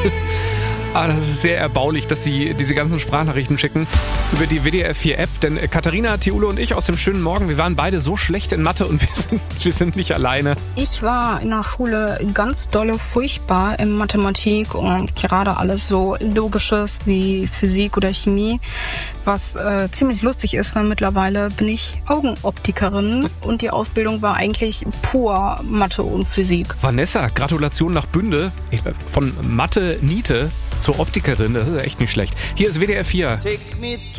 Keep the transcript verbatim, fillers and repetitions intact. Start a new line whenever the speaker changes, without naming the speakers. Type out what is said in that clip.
Ah, das ist sehr erbaulich, dass Sie diese ganzen Sprachnachrichten schicken über die W D R vier App. Denn Katharina, Thiule und ich aus dem schönen Morgen, wir waren beide so schlecht in Mathe und wir sind, wir sind nicht alleine.
Ich war in der Schule ganz dolle furchtbar in Mathematik und gerade alles so Logisches wie Physik oder Chemie, was äh, ziemlich lustig ist, weil mittlerweile bin ich Augenoptikerin und die Ausbildung war eigentlich pur Mathe und Physik.
Vanessa, Gratulation nach Bünde. Von Mathe-Niete zur Optikerin, das ist echt nicht schlecht. Hier ist W D R vier.